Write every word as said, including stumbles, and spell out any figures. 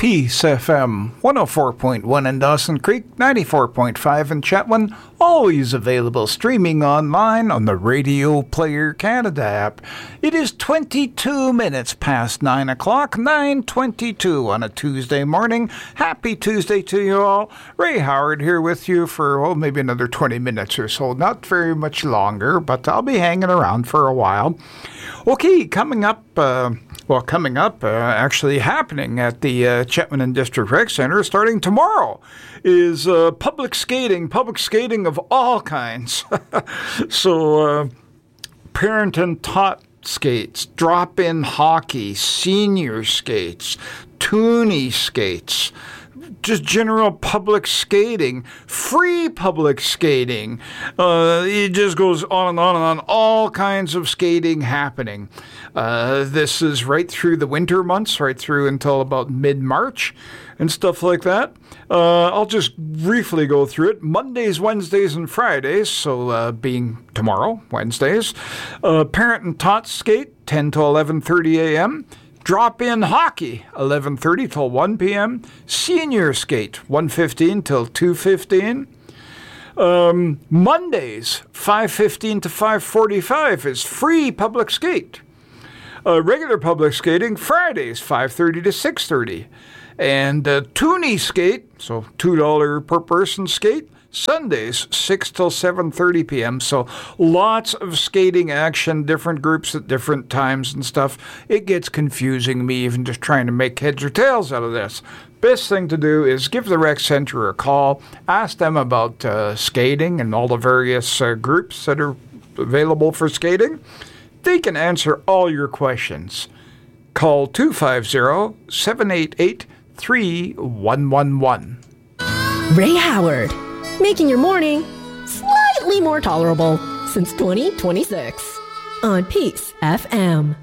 Peace F M, one oh four point one in Dawson Creek, ninety-four point five in Chetwynd, always available streaming online on the Radio Player Canada app. It is twenty-two minutes past nine o'clock, nine twenty-two on a Tuesday morning. Happy Tuesday to you all. Ray Howard here with you for, well, maybe another twenty minutes or so. Not very much longer, but I'll be hanging around for a while. Okay, coming up... Uh, Well, coming up, uh, actually happening at the uh, Chetwynd District Rec Center starting tomorrow is uh, public skating, public skating of all kinds. so, uh, parent and tot skates, drop-in hockey, senior skates, toonie skates, just general public skating, free public skating. Uh, it just goes on and on and on. All kinds of skating happening. Uh, this is right through the winter months, right through until about mid-March and stuff like that. Uh, I'll just briefly go through it. Mondays, Wednesdays, and Fridays, so uh, being tomorrow, Wednesdays. Uh, parent and tot skate, ten to eleven thirty a.m., Drop-in hockey, eleven thirty till one p.m. Senior skate, one fifteen till two fifteen. Um, Mondays, five fifteen to five forty-five is free public skate. Uh, regular public skating, Fridays, five thirty to six thirty. And uh, toonie skate, so two dollars per person skate, Sundays, six till seven thirty p.m. So lots of skating action, different groups at different times and stuff. It gets confusing me even just trying to make heads or tails out of this. Best thing to do is give the rec center a call, ask them about uh, skating and all the various uh, groups that are available for skating. They can answer all your questions. Call two five zero, seven eight eight, three one one one. Ray Howard. Making your morning slightly more tolerable since twenty twenty-six on Peace F M.